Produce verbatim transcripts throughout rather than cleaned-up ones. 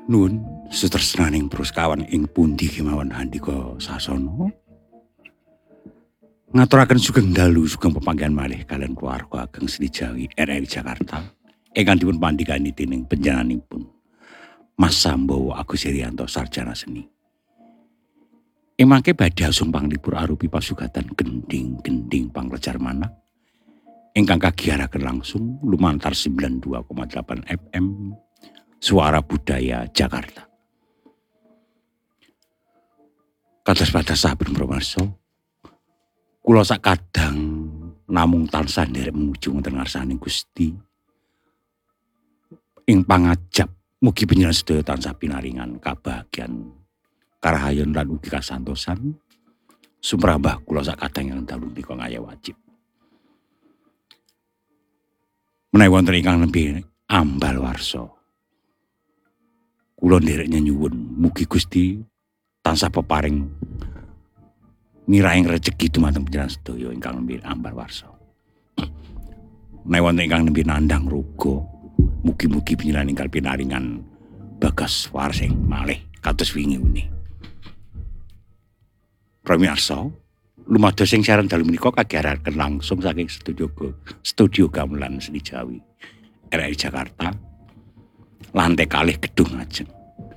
Nuwun sutresnaning Praskawan ing pundi kemawon handika sasana. Ngaturaken sugeng dalu sugeng pepanggihan malih kalian keluarga ageng Seni Jawi R I Jakarta ingkang dipun pandhikani dening panjenenganipun Mas Sambowo Agus Irianto sarjana seni. Ing mangke badhe asung panglipur arupi pasugatan gending-gending panglejar manah ingkang kagiyaraken langsung lumantar sembilan puluh dua koma delapan F M Suara Budaya Jakarta. Kados batas saben promarsa, kula sakadang namung tansah nderek menuju wonten ngarsaning Gusti ing pangajap mugi panjenengan sedaya tansah pinaringan kabagyan karahayon lan ugi kasantosan sumrambah kula sakadang yang dalu menika ngaya wajib. Menawi wonten ingkang nembe ambal warsa, kula nderek nyuwun mugi Gusti tansah peparing miraing rejeki dumateng panjenengan sedaya ingkang nembe ambal warsa. Menawi wonten ingkang nembe nandhang ruga, mugi-mugi panjenengan ingkang pinaringan bagas warsing malih kados wingi uni. Pamirsa, lumados sing siaran dalu menika kagiyaraken langsung saking studio studio gamelan Seni Jawi R I Jakarta, lantai kalih gedung ajeng.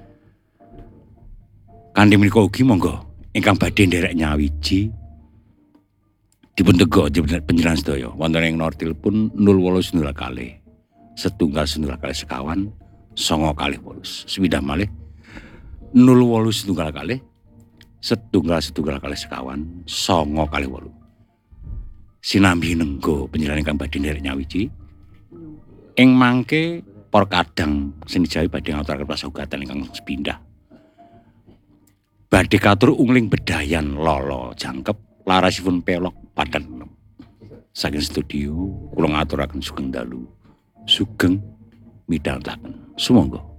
Kanthi menika ugi monggo ingkang badhe nderek nyawiji dipun tego panjenengan sedaya wonten ing nomor telepon nol wolu sembilan kalih setunggal sembilan kalih sekawan songo kalih wolus. Swidah malih nol wolu setunggal kalih setunggal setunggal kalih sekawan songo kalih wolu. Sinambi nenggo panjenengan ingkang badhe nderek nyawiji ing mangke para kadang Seni Jawi badhe ngaturaken pasugatan ingkang sepindah. Badhe katur ungling bedayan lolo jangkep larasipun pelok padan enem. Saking studio kula ngaturaken sugeng dalu. Sugeng midhangetaken. Sumangga.